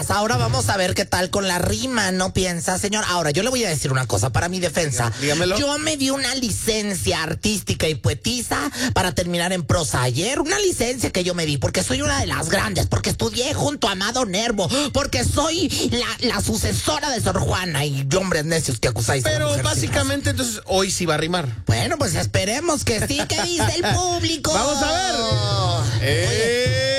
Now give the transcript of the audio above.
Ahora vamos a ver qué tal con la rima, ¿no piensa, señor? Ahora, yo le voy a decir una cosa para mi defensa. Dígamelo. Yo me di una licencia artística y poetisa para terminar en prosa ayer. Una licencia que yo me di porque soy una de las grandes, porque estudié junto a Amado Nervo, porque soy la sucesora de Sor Juana y hombres necios que acusáis. Pero básicamente, entonces, hoy sí va a rimar. Bueno, pues esperemos que sí. ¿Qué dice el público? Vamos a ver.